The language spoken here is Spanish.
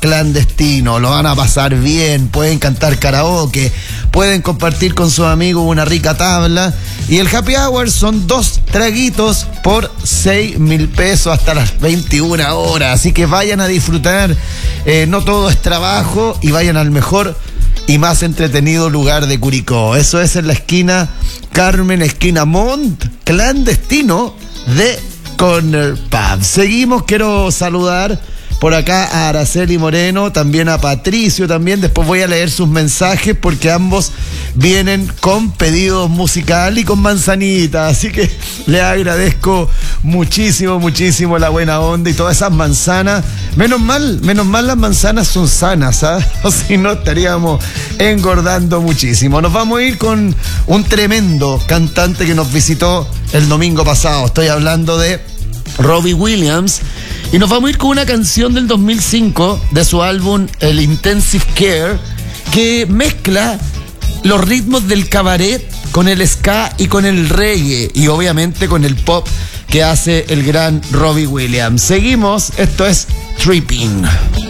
clandestino, lo van a pasar bien, pueden cantar karaoke, pueden compartir con sus amigos una rica tabla, y el happy hour son 2 traguitos por 6.000 pesos hasta las 21 horas, así que vayan a disfrutar, no todo es trabajo, y vayan al mejor y más entretenido lugar de Curicó. Eso es en la esquina Carmen, esquina Montt, clandestino de Corner Pub. Seguimos, quiero saludar por acá a Araceli Moreno, también a Patricio, también después voy a leer sus mensajes porque ambos vienen con pedidos musical y con manzanita, así que les agradezco muchísimo, muchísimo la buena onda y todas esas manzanas. Menos mal las manzanas son sanas, ¿ah? O si no estaríamos engordando muchísimo. Nos vamos a ir con un tremendo cantante que nos visitó el domingo pasado. Estoy hablando de Robbie Williams. Y nos vamos a ir con una canción del 2005 de su álbum El Intensive Care, que mezcla los ritmos del cabaret con el ska y con el reggae y obviamente con el pop que hace el gran Robbie Williams. Seguimos, esto es Tripping.